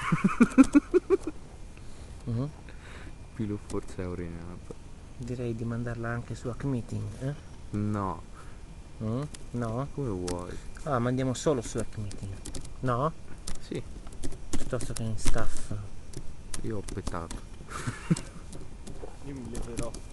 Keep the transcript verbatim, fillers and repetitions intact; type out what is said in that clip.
Mm? Più forse Aurinab. Direi di mandarla anche su Hack Meeting, eh? No, Mm? No? come vuoi? Ah, mandiamo solo su Hack Meeting. No? Sì, Piuttosto che in staff. io ho petato. Io mi leverò.